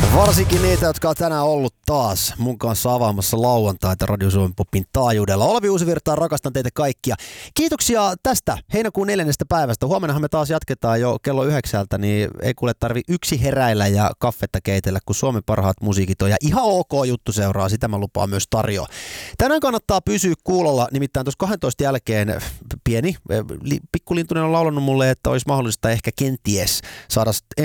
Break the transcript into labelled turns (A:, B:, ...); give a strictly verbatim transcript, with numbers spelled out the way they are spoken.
A: Varsinkin niitä, jotka on tänään ollut taas mun kanssa avaamassa lauantaita Radio Suomen Popin taajuudella. Olavi Uusivirta, rakastan teitä kaikkia. Kiitoksia tästä heinäkuun neljännestä päivästä. Huomennahan me taas jatketaan jo kello yhdeksältä, niin ei kuule tarvi yksi heräillä ja kaffetta keitellä, kun Suomen parhaat musiikit on. Ja ihan ok juttu seuraa, sitä mä lupaan myös tarjoa. Tänään kannattaa pysyä kuulolla, nimittäin tuossa kahdentoista jälkeen pieni pikkulintunen on laulanut mulle, että olisi mahdollista ehkä kenties saada